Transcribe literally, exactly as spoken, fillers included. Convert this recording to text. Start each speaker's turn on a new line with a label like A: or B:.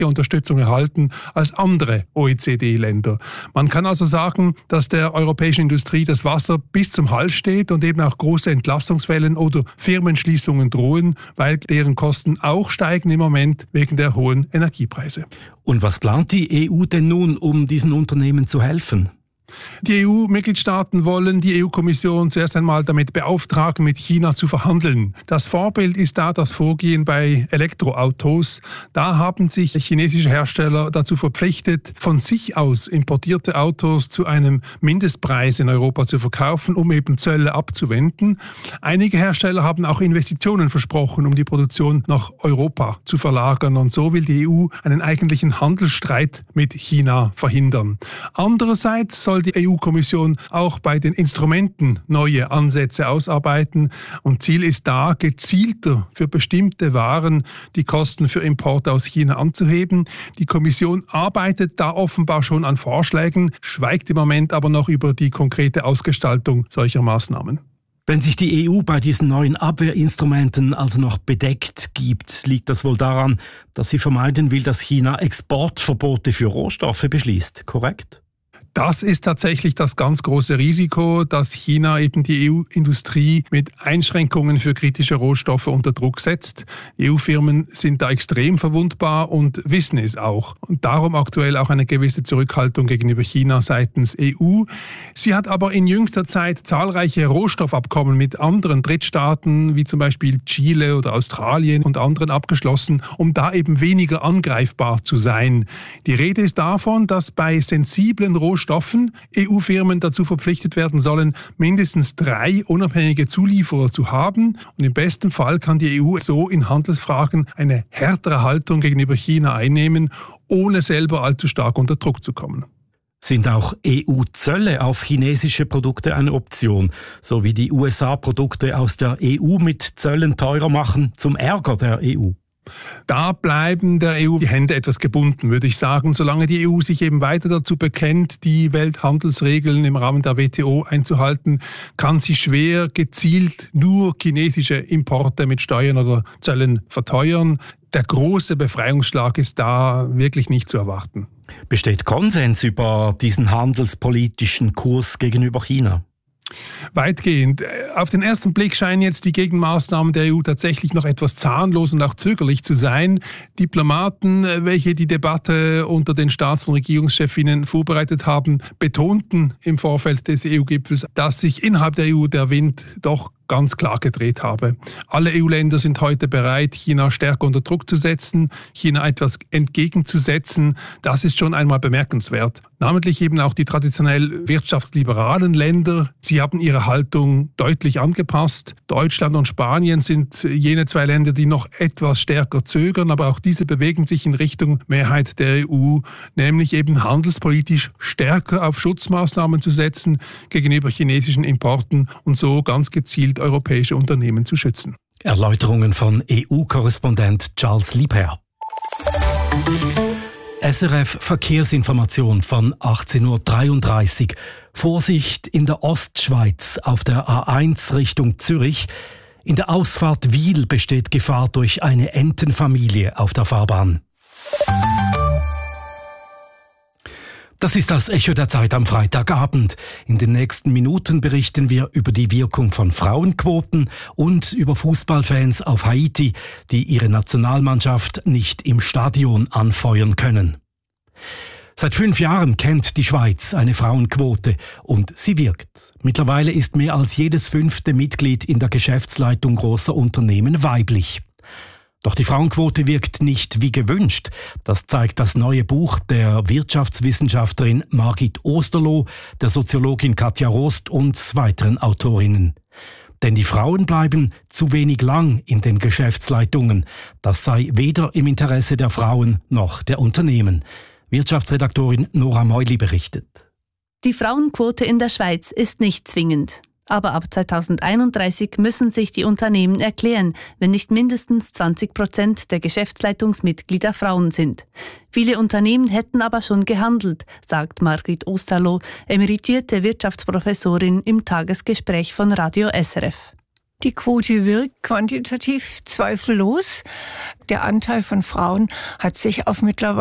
A: Unterstützung erhalten als andere O E C D-Länder. Man kann also sagen, dass der europäischen Industrie das Wasser bis zum Hals steht und eben auch große Entlassungswellen oder Firmenschließungen drohen, weil deren Kosten auch steigen im Moment wegen der hohen Energiepreise.
B: Und was plant die E U denn nun, um diesen Unternehmen zu helfen?
A: Die E U-Mitgliedstaaten wollen die E U-Kommission zuerst einmal damit beauftragen, mit China zu verhandeln. Das Vorbild ist da das Vorgehen bei Elektroautos. Da haben sich chinesische Hersteller dazu verpflichtet, von sich aus importierte Autos zu einem Mindestpreis in Europa zu verkaufen, um eben Zölle abzuwenden. Einige Hersteller haben auch Investitionen versprochen, um die Produktion nach Europa zu verlagern. Und so will die E U einen eigentlichen Handelsstreit mit China verhindern. Andererseits soll die E U-Kommission auch bei den Instrumenten neue Ansätze ausarbeiten. Und Ziel ist da, gezielter für bestimmte Waren die Kosten für Importe aus China anzuheben. Die Kommission arbeitet da offenbar schon an Vorschlägen, schweigt im Moment aber noch über die konkrete Ausgestaltung solcher Maßnahmen.
B: Wenn sich die E U bei diesen neuen Abwehrinstrumenten also noch bedeckt gibt, liegt das wohl daran, dass sie vermeiden will, dass China Exportverbote für Rohstoffe beschließt, korrekt?
A: Das ist tatsächlich das ganz große Risiko, dass China eben die E U-Industrie mit Einschränkungen für kritische Rohstoffe unter Druck setzt. E U-Firmen sind da extrem verwundbar und wissen es auch. Und darum aktuell auch eine gewisse Zurückhaltung gegenüber China seitens E U. Sie hat aber in jüngster Zeit zahlreiche Rohstoffabkommen mit anderen Drittstaaten, wie zum Beispiel Chile oder Australien und anderen abgeschlossen, um da eben weniger angreifbar zu sein. Die Rede ist davon, dass bei sensiblen Rohstoffen Stoffen E U-Firmen dazu verpflichtet werden sollen, mindestens drei unabhängige Zulieferer zu haben. Und im besten Fall kann die E U so in Handelsfragen eine härtere Haltung gegenüber China einnehmen, ohne selber allzu stark unter Druck zu kommen.
B: Sind auch E U-Zölle auf chinesische Produkte eine Option, so wie die U S A Produkte aus der E U mit Zöllen teurer machen, zum Ärger der E U?
A: Da bleiben der E U die Hände etwas gebunden, würde ich sagen. Solange die E U sich eben weiter dazu bekennt, die Welthandelsregeln im Rahmen der W T O einzuhalten, kann sie schwer gezielt nur chinesische Importe mit Steuern oder Zöllen verteuern. Der große Befreiungsschlag ist da wirklich nicht zu erwarten.
B: Besteht Konsens über diesen handelspolitischen Kurs gegenüber China?
A: Weitgehend. Auf den ersten Blick scheinen jetzt die Gegenmaßnahmen der E U tatsächlich noch etwas zahnlos und auch zögerlich zu sein. Diplomaten, welche die Debatte unter den Staats- und Regierungschefinnen vorbereitet haben, betonten im Vorfeld des E U-Gipfels, dass sich innerhalb der E U der Wind doch ganz klar gedreht habe. Alle E U-Länder sind heute bereit, China stärker unter Druck zu setzen, China etwas entgegenzusetzen. Das ist schon einmal bemerkenswert. Namentlich eben auch die traditionell wirtschaftsliberalen Länder. Sie haben ihre Haltung deutlich angepasst. Deutschland und Spanien sind jene zwei Länder, die noch etwas stärker zögern, aber auch diese bewegen sich in Richtung Mehrheit der E U, nämlich eben handelspolitisch stärker auf Schutzmaßnahmen zu setzen gegenüber chinesischen Importen und so ganz gezielt europäische Unternehmen zu schützen.
B: Erläuterungen von E U-Korrespondent Charles Liebherr. S R F Verkehrsinformation von achtzehn Uhr dreiunddreißig. Vorsicht in der Ostschweiz auf der A eins Richtung Zürich. In der Ausfahrt Wil besteht Gefahr durch eine Entenfamilie auf der Fahrbahn. Das ist das Echo der Zeit am Freitagabend. In den nächsten Minuten berichten wir über die Wirkung von Frauenquoten und über Fußballfans auf Haiti, die ihre Nationalmannschaft nicht im Stadion anfeuern können. Seit fünf Jahren kennt die Schweiz eine Frauenquote und sie wirkt. Mittlerweile ist mehr als jedes fünfte Mitglied in der Geschäftsleitung großer Unternehmen weiblich. Doch die Frauenquote wirkt nicht wie gewünscht. Das zeigt das neue Buch der Wirtschaftswissenschaftlerin Margit Osterloh, der Soziologin Katja Rost und weiteren Autorinnen. Denn die Frauen bleiben zu wenig lang in den Geschäftsleitungen. Das sei weder im Interesse der Frauen noch der Unternehmen. Wirtschaftsredaktorin Nora Meuli berichtet.
C: Die Frauenquote in der Schweiz ist nicht zwingend. Aber ab zweitausendeinunddreißig müssen sich die Unternehmen erklären, wenn nicht mindestens zwanzig Prozent der Geschäftsleitungsmitglieder Frauen sind. Viele Unternehmen hätten aber schon gehandelt, sagt Margit Osterloh, emeritierte Wirtschaftsprofessorin im Tagesgespräch von Radio S R F.
D: Die Quote wirkt quantitativ zweifellos. Der Anteil von Frauen hat sich auf mittlerweile